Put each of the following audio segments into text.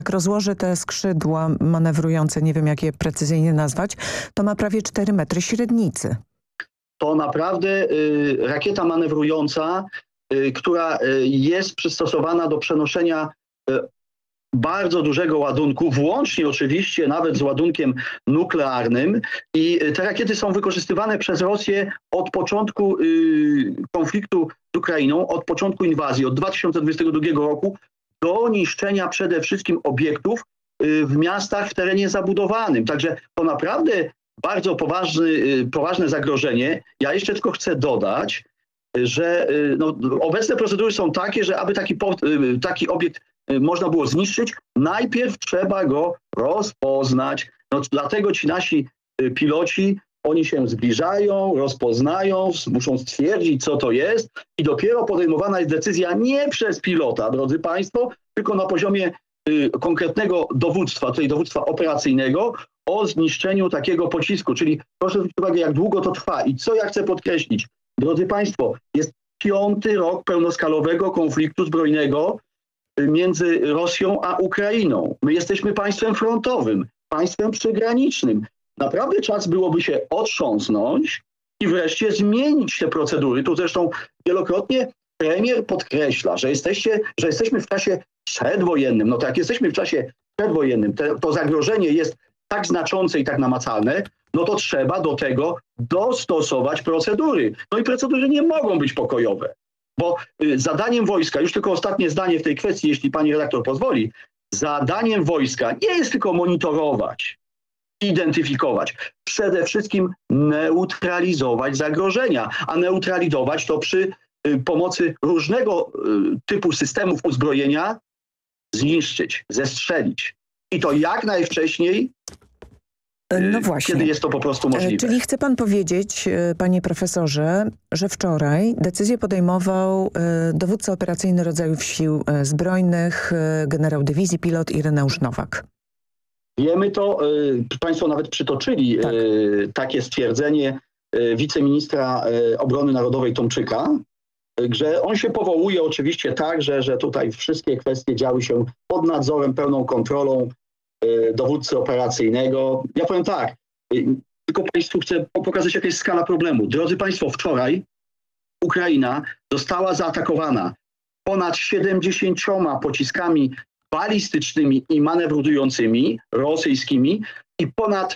Jak rozłoży te skrzydła manewrujące, nie wiem jak je precyzyjnie nazwać, to ma prawie 4 metry średnicy. To naprawdę rakieta manewrująca, która jest przystosowana do przenoszenia bardzo dużego ładunku, włącznie oczywiście nawet z ładunkiem nuklearnym. I te rakiety są wykorzystywane przez Rosję od początku konfliktu z Ukrainą, od początku inwazji, od 2022 roku do niszczenia przede wszystkim obiektów w miastach w terenie zabudowanym. Także to naprawdę bardzo poważne zagrożenie. Ja jeszcze tylko chcę dodać, że obecne procedury są takie, że aby taki obiekt można było zniszczyć, najpierw trzeba go rozpoznać. Dlatego ci nasi piloci, oni się zbliżają, rozpoznają, muszą stwierdzić, co to jest i dopiero podejmowana jest decyzja nie przez pilota, drodzy Państwo, tylko na poziomie konkretnego dowództwa, tutaj dowództwa operacyjnego, o zniszczeniu takiego pocisku. Czyli proszę zwrócić uwagę, jak długo to trwa. I co ja chcę podkreślić, drodzy Państwo, jest 5. rok pełnoskalowego konfliktu zbrojnego między Rosją a Ukrainą. My jesteśmy państwem frontowym, państwem przygranicznym. Naprawdę czas byłoby się otrząsnąć i wreszcie zmienić te procedury. Tu zresztą wielokrotnie premier podkreśla, że jesteśmy w czasie przedwojennym. No to jak jesteśmy w czasie przedwojennym, to zagrożenie jest tak znaczące i tak namacalne, no to trzeba do tego dostosować procedury. No i procedury nie mogą być pokojowe. Bo zadaniem wojska, już tylko ostatnie zdanie w tej kwestii, jeśli pani redaktor pozwoli, zadaniem wojska nie jest tylko monitorować, identyfikować, przede wszystkim neutralizować zagrożenia, a neutralizować to przy pomocy różnego typu systemów uzbrojenia zniszczyć, zestrzelić. I to jak najwcześniej, no właśnie. kiedy jest to po prostu możliwe. Czyli chce pan powiedzieć, panie profesorze, że wczoraj decyzję podejmował dowódca operacyjny rodzajów sił zbrojnych, generał dywizji pilot Ireneusz Nowak. Wiemy to, państwo nawet przytoczyli takie stwierdzenie wiceministra obrony narodowej Tomczyka, że on się powołuje oczywiście tak, że tutaj wszystkie kwestie działy się pod nadzorem, pełną kontrolą dowódcy operacyjnego. Ja powiem tak, tylko państwu chcę pokazać, jaka jest skala problemu. Drodzy państwo, wczoraj Ukraina została zaatakowana ponad 70 pociskami balistycznymi i manewrującymi rosyjskimi i ponad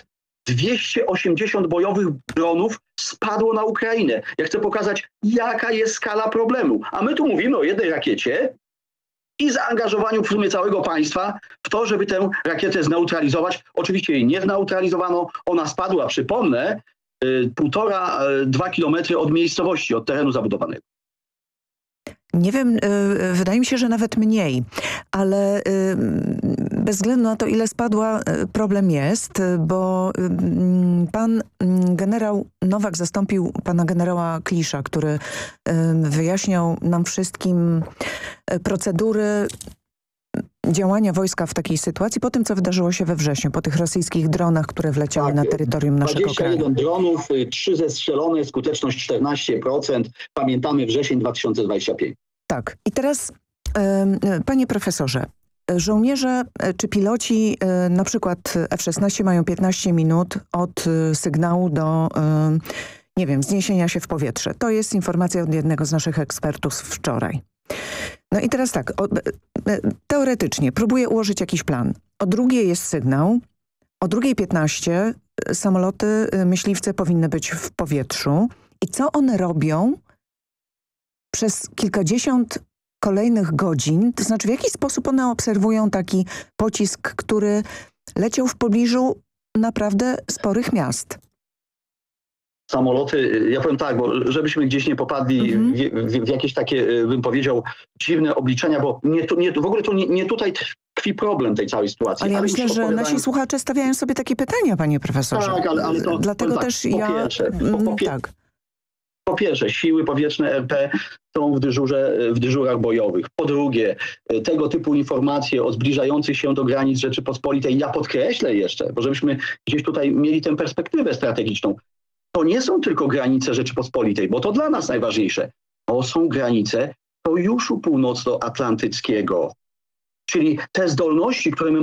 280 bojowych dronów spadło na Ukrainę. Ja chcę pokazać, jaka jest skala problemu. A my tu mówimy o jednej rakiecie i zaangażowaniu w sumie całego państwa w to, żeby tę rakietę zneutralizować. Oczywiście jej nie zneutralizowano, ona spadła, przypomnę, 1,5–2 kilometry od miejscowości, od terenu zabudowanego. Nie wiem, wydaje mi się, że nawet mniej, ale bez względu na to, ile spadła, problem jest, bo pan generał Nowak zastąpił pana generała Klisza, który wyjaśniał nam wszystkim procedury działania wojska w takiej sytuacji po tym, co wydarzyło się we wrześniu, po tych rosyjskich dronach, które wleciały na terytorium naszego kraju. 21 dronów, 3 zestrzelone, skuteczność 14%. Pamiętamy wrzesień 2025. Tak. I teraz, panie profesorze, żołnierze czy piloci, na przykład F-16 mają 15 minut od sygnału do, nie wiem, wzniesienia się w powietrze. To jest informacja od jednego z naszych ekspertów wczoraj. No i teraz tak, teoretycznie próbuję ułożyć jakiś plan. O 2:00 jest sygnał, o 2:15 samoloty myśliwce powinny być w powietrzu. I co one robią przez kilkadziesiąt kolejnych godzin? To znaczy, w jaki sposób one obserwują taki pocisk, który leciał w pobliżu naprawdę sporych miast? Samoloty, ja powiem tak, bo żebyśmy gdzieś nie popadli w jakieś takie, bym powiedział, dziwne obliczenia, bo w ogóle to nie tutaj tkwi problem tej całej sytuacji. Ale ja myślę, że nasi słuchacze stawiają sobie takie pytania, panie profesorze. Tak, ale to... Dlatego tak, też tak. Po pierwsze, siły powietrzne RP są w dyżurach bojowych. Po drugie, tego typu informacje o zbliżających się do granic Rzeczypospolitej, ja podkreślę jeszcze, bo żebyśmy gdzieś tutaj mieli tę perspektywę strategiczną. To nie są tylko granice Rzeczypospolitej, bo to dla nas najważniejsze. To są granice Sojuszu Północnoatlantyckiego. Czyli te zdolności, które my